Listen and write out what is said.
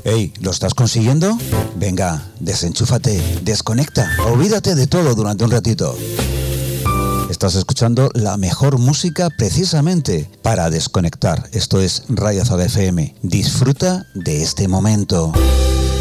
Hey, ¿lo estás consiguiendo? Venga, desenchúfate, desconecta, olvídate de todo durante un ratito. Estás escuchando la mejor música precisamente para desconectar. Esto es Radio Azada FM. Disfruta de este momento.